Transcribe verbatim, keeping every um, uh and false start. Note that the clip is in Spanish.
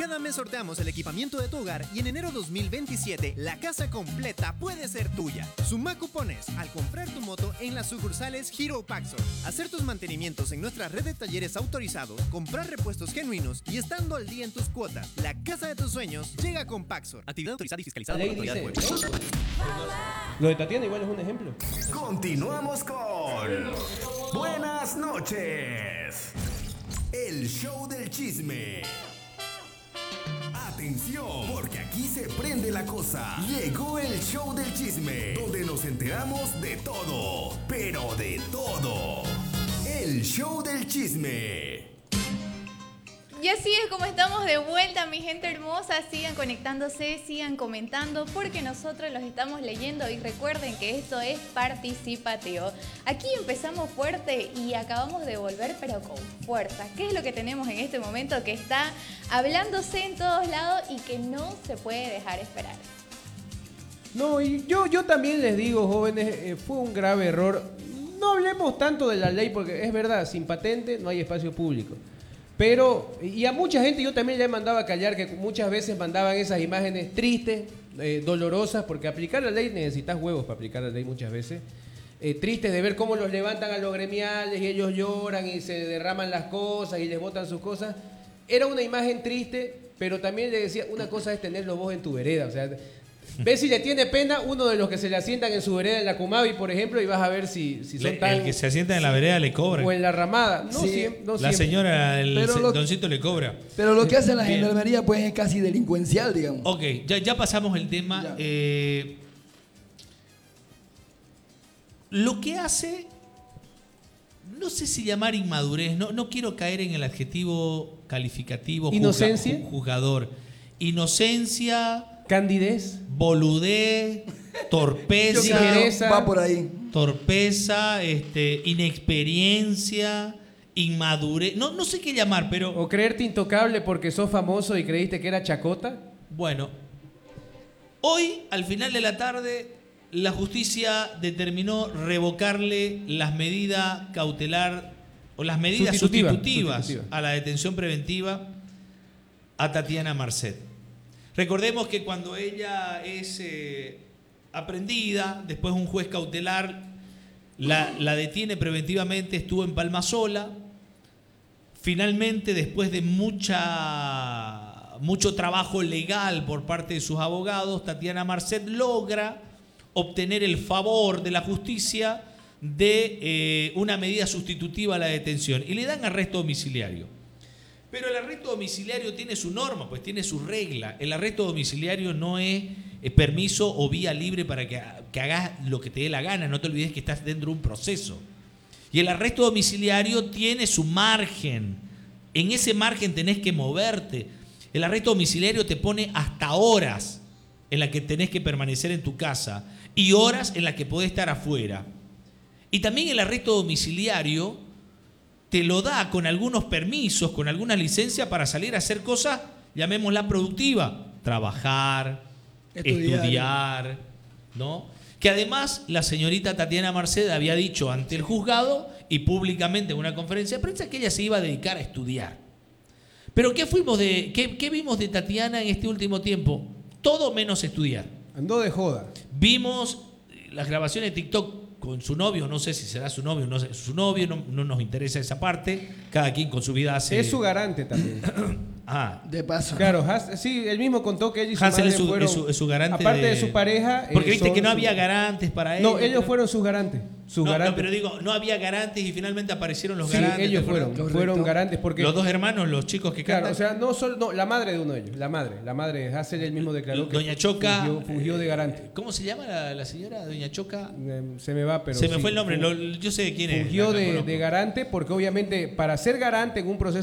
Cada mes sorteamos el equipamiento de tu hogar y en enero dos mil veintisiete la casa completa puede ser tuya. Suma cupones al comprar tu moto en las sucursales Hero Paxor, hacer tus mantenimientos en nuestra red de talleres autorizados, comprar repuestos genuinos y estando al día en tus cuotas. La casa de tus sueños llega con Paxor. Actividad autorizada y fiscalizada por la autoridad de puertos. Lo de Tatiana igual es un ejemplo. Continuamos con Buenas noches. El show del chisme. Atención, porque aquí se prende la cosa. Llegó el show del chisme, donde nos enteramos de todo, pero de todo. El show del chisme. Y así es como estamos de vuelta, mi gente hermosa. Sigan conectándose, sigan comentando, porque nosotros los estamos leyendo. Y recuerden que esto es participativo. Aquí empezamos fuerte y acabamos de volver, pero con fuerza. ¿Qué es lo que tenemos en este momento que está hablándose en todos lados y que no se puede dejar esperar? No, y yo, yo también les digo, jóvenes, eh, fue un grave error. No hablemos tanto de la ley, porque es verdad, sin patente no hay espacio público. Pero, y a mucha gente yo también ya mandaba a callar, que muchas veces mandaban esas imágenes tristes, eh, dolorosas, porque aplicar la ley necesitas huevos para aplicar la ley muchas veces. Eh, tristes de ver cómo los levantan a los gremiales y ellos lloran y se derraman las cosas y les botan sus cosas. Era una imagen triste, pero también le decía, una cosa es tenerlos vos en tu vereda, o sea, ves si le tiene pena uno de los que se le asientan en su vereda en la Cumavi, por ejemplo, y vas a ver si, si son le, tan... El que se asienta en la vereda le cobra. O en la ramada. No, Sí. siempre, no La siempre. señora, el Pero se- lo- doncito le cobra. Pero lo que hace la Bien. gendarmería pues es casi delincuencial, digamos. Ok, ya, ya pasamos el tema. Ya. Eh, lo que hace, no sé si llamar inmadurez, no, no quiero caer en el adjetivo calificativo. Inocencia. juzga- Juzgador. Inocencia, Candidez. boludez, torpeza. Yo creo que ligereza. va por ahí. Torpeza, este, inexperiencia, inmadurez. No, no sé qué llamar, pero O creerte intocable porque sos famoso y creíste que era chacota. bueno. Hoy, al final de la tarde, la justicia determinó revocarle las medidas cautelar o las medidas Sustitutiva, sustitutivas sustitutiva. a la detención preventiva a Tatiana Marcet. Recordemos que cuando ella es eh, aprendida, después un juez cautelar la, la detiene preventivamente, estuvo en Palmasola. Finalmente, después de mucha, mucho trabajo legal por parte de sus abogados, Tatiana Marcet logra obtener el favor de la justicia de eh, una medida sustitutiva a la detención y le dan arresto domiciliario. Pero el arresto domiciliario tiene su norma, pues tiene su regla. El arresto domiciliario no es eh, permiso o vía libre para que, que hagas lo que te dé la gana. No te olvides que estás dentro de un proceso. Y el arresto domiciliario tiene su margen. En ese margen tenés que moverte. El arresto domiciliario te pone hasta horas en las que tenés que permanecer en tu casa y horas en las que podés estar afuera. Y también el arresto domiciliario te lo da con algunos permisos, con alguna licencia para salir a hacer cosas, llamémosla productiva, trabajar, Estudiar. estudiar, ¿no? Que además la señorita Tatiana Marcet había dicho ante el juzgado y públicamente en una conferencia de prensa que ella se iba a dedicar a estudiar. Pero ¿qué fuimos de, qué, qué vimos de Tatiana en este último tiempo? Todo menos estudiar. Andó de joda. Vimos las grabaciones de TikTok con su novio, no sé si será su novio o no sé, su novio, no, no nos interesa esa parte, cada quien con su vida hace... Es su garante también. Ah, De paso. Claro, Has- sí, él mismo contó que ella y su Hansel madre es su, fueron, es su- es su garante aparte de, de- su pareja... eh, porque viste son que no su- había garantes para él. No, ellos fueron sus garantes. Sus No, no, garantes. pero digo, no había garantes y finalmente aparecieron los Sí, garantes. ellos ¿te acuerdas? fueron, Correcto. fueron garantes porque... Los dos hermanos, los chicos que Claro, cantan. o sea, no solo, no, la madre de uno de ellos, la madre, la madre, Hassel él mismo declaró que Doña Choca. fungió, fungió de garante. ¿Cómo se llama la, la señora? Doña Choca. Eh, Se me va, pero Se me sí, fue el nombre, fun- lo- yo sé de quién es. Fungió la- la de, conozco. de garante porque obviamente para ser garante en un proceso